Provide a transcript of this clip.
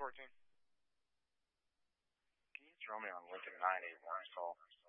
1014. Can you throw me on Lincoln 981 call?